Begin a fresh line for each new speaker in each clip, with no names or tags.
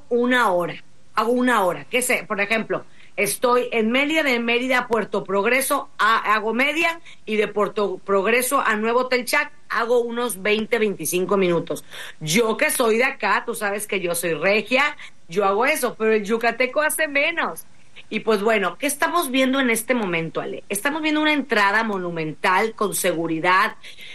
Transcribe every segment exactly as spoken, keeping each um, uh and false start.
una hora, hago una hora, qué sé, por ejemplo, estoy en Mérida, de Mérida a Puerto Progreso a, hago media, y de Puerto Progreso a Nuevo Telchac hago unos veinte, veinticinco minutos. Yo que soy de acá, tú sabes que yo soy regia, yo hago eso, pero el yucateco hace menos. Y pues bueno, ¿qué estamos viendo en este momento, Ale? Estamos viendo una entrada monumental con seguridad.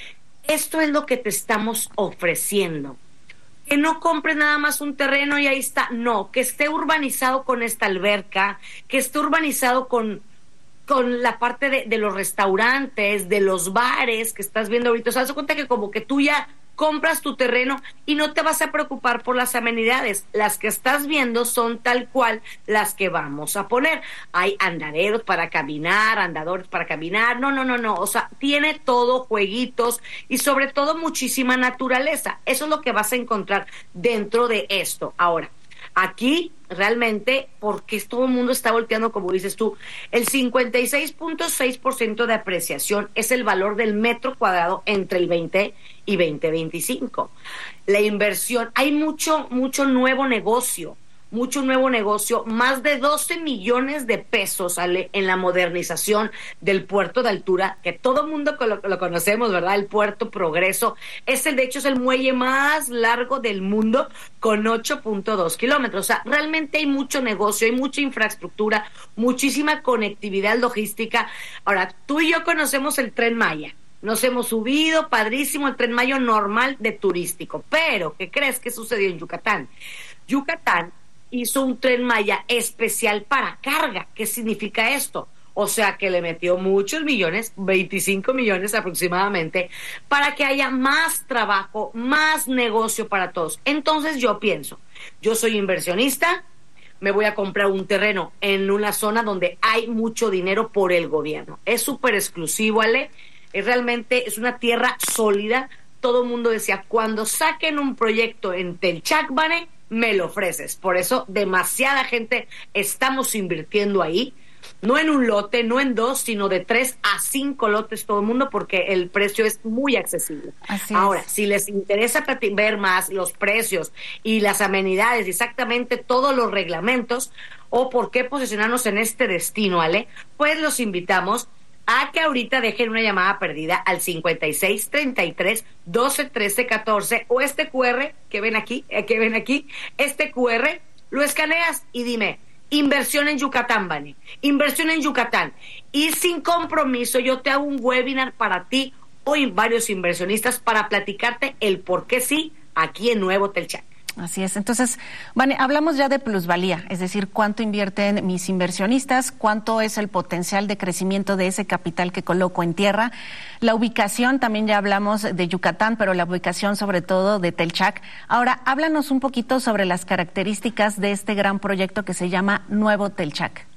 Esto es lo que te estamos ofreciendo. Que no compres nada más un terreno y ahí está. No, que esté urbanizado con esta alberca, que esté urbanizado con, con la parte de, de los restaurantes, de los bares que estás viendo ahorita. O sea, haz de cuenta que como que tú ya compras tu terreno y no te vas a preocupar por las amenidades. Las que estás viendo son tal cual las que vamos a poner. Hay andaderos para caminar, andadores para caminar. No, no, no, no. O sea, tiene todo, jueguitos y sobre todo muchísima naturaleza. Eso es lo que vas a encontrar dentro de esto. Ahora, aquí realmente, porque todo el mundo está volteando, como dices tú, el cincuenta y seis punto seis por ciento de apreciación es el valor del metro cuadrado entre el veinte y veinte veinticinco. La inversión, hay mucho, mucho nuevo negocio, mucho nuevo negocio, más de doce millones de pesos sale en la modernización del puerto de altura, que todo el mundo lo, lo conocemos, ¿verdad? El Puerto Progreso, es el, de hecho es el muelle más largo del mundo con ocho punto dos kilómetros. O sea, realmente hay mucho negocio, hay mucha infraestructura, muchísima conectividad logística. Ahora, tú y yo conocemos el Tren Maya. Nos hemos subido, padrísimo, el Tren Maya normal de turístico. Pero, ¿qué crees que sucedió en Yucatán? Yucatán hizo un Tren Maya especial para carga. ¿Qué significa esto? O sea, que le metió muchos millones, veinticinco millones aproximadamente, para que haya más trabajo, más negocio para todos. Entonces yo pienso, yo soy inversionista, me voy a comprar un terreno en una zona donde hay mucho dinero por el gobierno. Es súper exclusivo, Ale. Es realmente, es una tierra sólida. Todo el mundo decía, cuando saquen un proyecto en Telchac, ¿vale?, me lo ofreces. Por eso demasiada gente estamos invirtiendo ahí, no en un lote, no en dos, sino de tres a cinco lotes todo el mundo, porque el precio es muy accesible. Así Ahora, es. Si les interesa ver más los precios y las amenidades, exactamente todos los reglamentos, o por qué posicionarnos en este destino, Ale, pues los invitamos a que ahorita dejen una llamada perdida al cincuenta y seis, treinta y tres, doce, trece, catorce, o este Q R que ven aquí, eh, que ven aquí, este Q R, lo escaneas y dime, inversión en Yucatán, Vani, inversión en Yucatán, y sin compromiso yo te hago un webinar para ti o varios inversionistas para platicarte el por qué sí aquí en Nuevo Telchac.
Así es. Entonces, Vane, hablamos ya de plusvalía, es decir, cuánto invierten mis inversionistas, cuánto es el potencial de crecimiento de ese capital que coloco en tierra. La ubicación, también ya hablamos de Yucatán, pero la ubicación sobre todo de Telchac. Ahora, háblanos un poquito sobre las características de este gran proyecto que se llama Nuevo Telchac.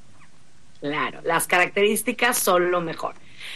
Claro, las características son lo mejor.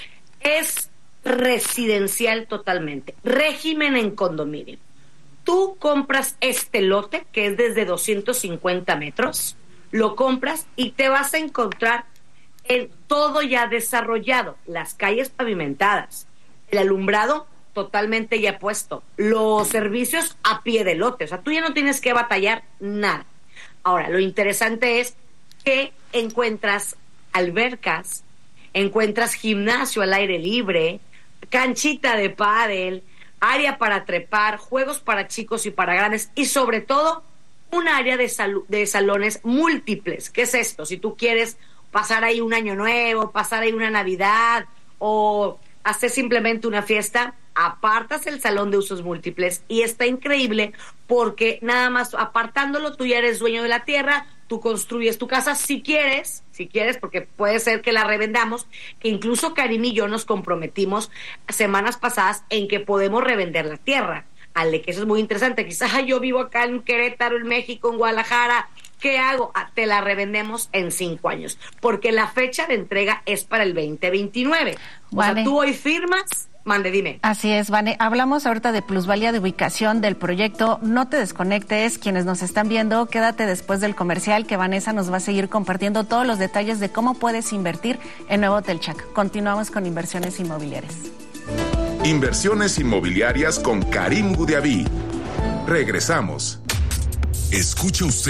Es residencial totalmente, régimen en condominio. Tú compras este lote, que es desde doscientos cincuenta metros, lo compras y te vas a encontrar en todo ya desarrollado, las calles pavimentadas, el alumbrado totalmente ya puesto, los servicios a pie de lote, o sea, tú ya no tienes que batallar nada. Ahora, lo interesante es que encuentras albercas, encuentras gimnasio al aire libre, canchita de pádel, área para trepar, juegos para chicos y para grandes, y sobre todo un área de, sal- de salones múltiples. ¿Qué es esto? Si tú quieres pasar ahí un año nuevo, pasar ahí una Navidad o hacer simplemente una fiesta, apartas el salón de usos múltiples, y está increíble porque nada más apartándolo tú ya eres dueño de la tierra, tú construyes tu casa si quieres, si quieres, porque puede ser que la revendamos, que incluso Karim y yo nos comprometimos semanas pasadas en que podemos revender la tierra. Ale, que eso es muy interesante. Quizás yo vivo acá en Querétaro, en México, en Guadalajara, ¿qué hago? Ah, te la revendemos en cinco años, porque la fecha de entrega es para el veinte veintinueve. O vale. sea, tú hoy firmas. Mande, dime.
Así es, Vane. Hablamos ahorita de plusvalía de ubicación del proyecto. No te desconectes, quienes nos están viendo, quédate después del comercial, que Vanessa nos va a seguir compartiendo todos los detalles de cómo puedes invertir en Nuevo Telchac. Continuamos con Inversiones Inmobiliarias.
Inversiones Inmobiliarias con Karim Gudiaví. Regresamos. Escucha usted